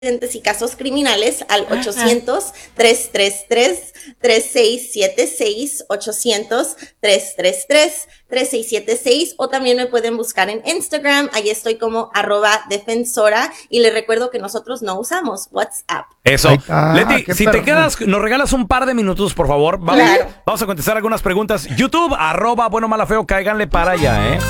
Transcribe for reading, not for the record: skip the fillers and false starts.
accidentes y casos criminales al 800-333-3676, 800-333-3676, o también me pueden buscar en Instagram, ahí estoy como @defensora, y les recuerdo que nosotros no usamos WhatsApp. Eso. Leti, si te perro. quedas, nos regalas un par de minutos, por favor. Vamos, Claro. vamos a contestar algunas preguntas. YouTube, @bueno, mala, feo, cáiganle para allá, ¿eh?